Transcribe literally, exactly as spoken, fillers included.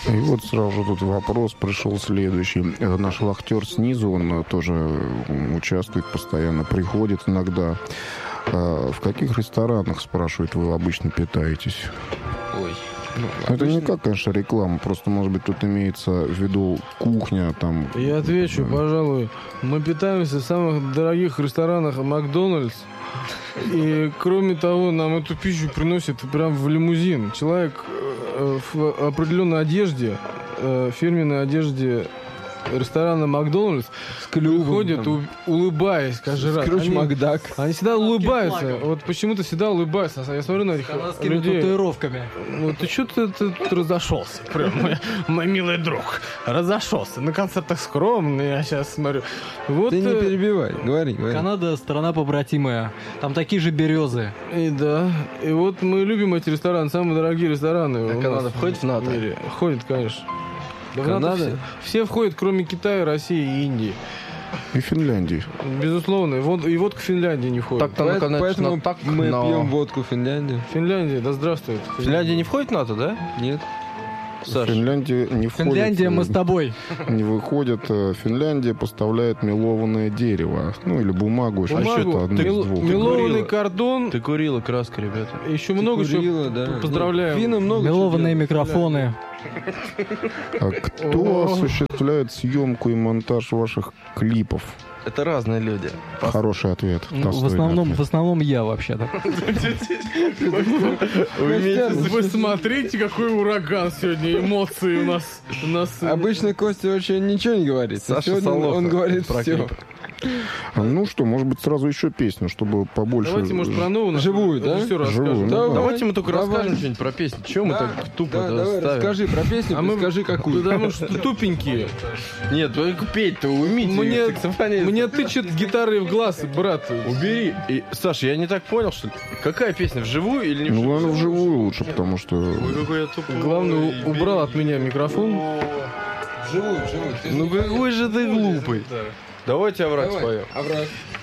И вот сразу же тут вопрос пришел следующий. Наш вахтер снизу, он тоже участвует постоянно, приходит иногда. В каких ресторанах, спрашивает, вы обычно питаетесь? Ой. Ну, это обычно... не как, конечно, реклама, просто, может быть, тут имеется в виду кухня там. Я отвечу, да. Пожалуй. Мы питаемся в самых дорогих ресторанах Макдональдс. И, кроме того, нам эту пищу приносят прям в лимузин. Человек в определенной одежде, фирменной одежде ресторана Макдональдс выходит, у, улыбаясь каждый раз. Скрудж они, Макдак. Они всегда улыбаются. Вот почему-то всегда улыбаются. Я смотрю на этих людей. Татуировками. Ну ты что ты, ты, ты разошелся? Прям, мой, мой милый друг. Разошелся. На концертах скромный, я сейчас смотрю. Вот, ты не перебивай, говори, говори. Канада страна побратимая. Там такие же березы. И да. И вот мы любим эти рестораны, самые дорогие рестораны. А Канада входит в НАТО? В Входит, конечно. Да Канада? Все, все входят, кроме Китая, России и Индии. И Финляндии. Безусловно. И, вод, и водка Финляндии не входит. Так, там, конечно, поэтому так, мы но... пьем водку Финляндии. Финляндия, да здравствует. Финляндия. Финляндия не входит в НАТО, да? Нет. Саша. Финляндия не входит. Финляндия, мы с тобой. Не выходит. Финляндия поставляет мелованное дерево. Ну, или бумагу. Бумагу, а что-то одно мел, из двух. Мелованный кордон. Ты курила, краска, ребята. Еще Ты много курила, чего. Да. Поздравляем. Финны много мелованные микрофоны. А кто осуществляет съемку и монтаж ваших клипов? Это разные люди. Хороший ответ. Ну, в основном, ответ. в основном я вообще-то. Вы смотрите, какой ураган сегодня, эмоции у нас. Обычно Костя вообще ничего не говорит. Сегодня он говорит все. Ну что, может быть, сразу еще песню, чтобы побольше... Давайте, может, про новую... Живую, да? Все Живую, ну, да, давай. Давайте мы только давай. расскажем что-нибудь про песню. Чего да, мы так тупо да, давай, ставим? Расскажи про песню, а мы скажи какую. Потому что тупенькие. Нет, вы петь-то умите. Мне, мне тычет гитарой в глаз, брат. Убери. И, Саша, я не так понял, что... Какая песня, вживую или не вживую? Ну, она вживую лучше, потому что... Ой, какой я тупой. Главное, убрал от меня микрофон. Вживую, вживую. Ну какой же ты глупый. Давайте овраг споем. Овраг.